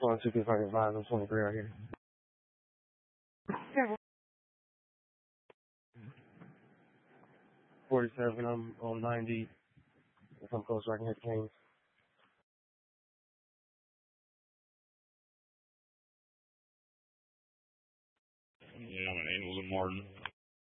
1, 2, 3, 5, 5, I'm 23 right here. 47, I'm on 90. If I'm close, I can hit Kings. Yeah, I'm an Angels and Martin.